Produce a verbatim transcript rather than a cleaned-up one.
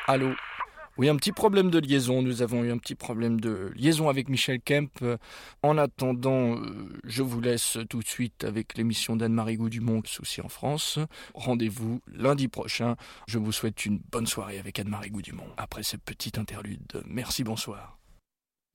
Allô? Oui, un petit problème de liaison. Nous avons eu un petit problème de liaison avec Michel Kemp. Euh, En attendant, euh, je vous laisse tout de suite avec l'émission d'Anne-Marie Gaudumont, Souci en France. Rendez-vous lundi prochain. Je vous souhaite une bonne soirée avec Anne-Marie Gaudumont. Après ce petit interlude, merci, bonsoir.